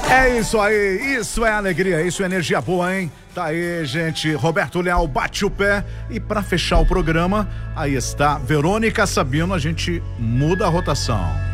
É isso é alegria, isso é energia boa, hein? Tá aí, gente, Roberto Leal bate o pé e pra fechar o programa, aí está Verônica Sabino, a gente muda a rotação.